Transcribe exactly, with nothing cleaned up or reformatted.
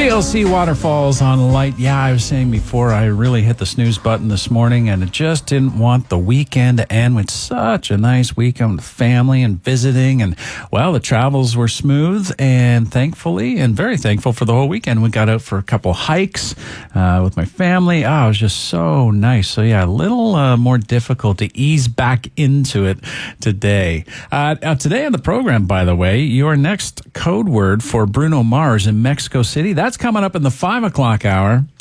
T L C Waterfalls on Light. Yeah, I was saying before, I really hit the snooze button this morning, and it just didn't want the weekend to end with such a nice weekend with family and visiting. And, well, the travels were smooth, and thankfully, and very thankful for the whole weekend. We got out for a couple hikes uh, with my family. Oh, it was just so nice. So, yeah, a little uh, more difficult to ease back into it today. Uh, uh, today on the program, by the way, your next code word for Bruno Mars in Mexico City. That's coming up in the five o'clock hour.